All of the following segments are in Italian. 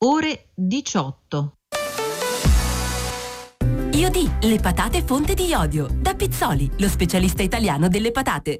ore 18. Iodi, le patate fonte di iodio. Da Pizzoli, lo specialista italiano delle patate.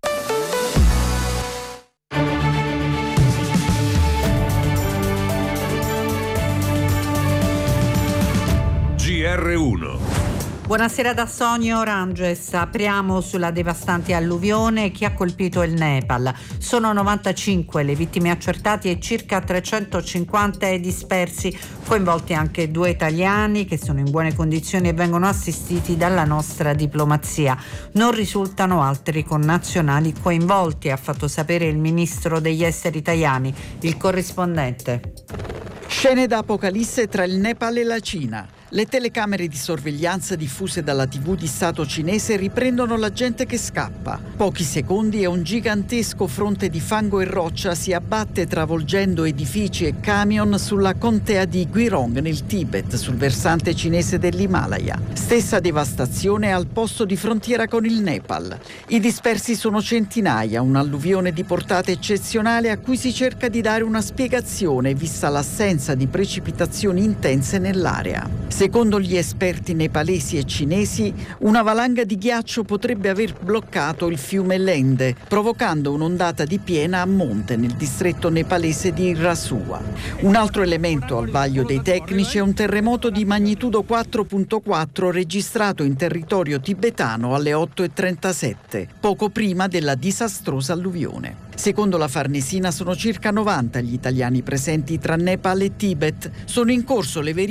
GR1. Buonasera da Sonia Oranges. Apriamo sulla devastante alluvione che ha colpito il Nepal. Sono 95 le vittime accertate e circa 350 i dispersi, coinvolti anche 2 italiani che sono in buone condizioni e vengono assistiti dalla nostra diplomazia. Non risultano altri connazionali coinvolti, ha fatto sapere il ministro degli esteri italiani. Il corrispondente. Scene da apocalisse tra il Nepal e la Cina. Le telecamere di sorveglianza diffuse dalla TV di Stato cinese riprendono la gente che scappa. Pochi secondi e un gigantesco fronte di fango e roccia si abbatte travolgendo edifici e camion sulla contea di Gwirong nel Tibet, sul versante cinese dell'Himalaya. Stessa devastazione al posto di frontiera con il Nepal. I dispersi sono centinaia, un'alluvione di portata eccezionale a cui si cerca di dare una spiegazione vista l'assenza di precipitazioni intense nell'area. Secondo gli esperti nepalesi e cinesi, una valanga di ghiaccio potrebbe aver bloccato il fiume Lende, provocando un'ondata di piena a monte nel distretto nepalese di Rasua. Un altro elemento al vaglio dei tecnici è un terremoto di magnitudo 4.4 registrato in territorio tibetano alle 8:37, poco prima della disastrosa alluvione. Secondo la Farnesina sono circa 90 gli italiani presenti tra Nepal e Tibet. Sono in corso le verifiche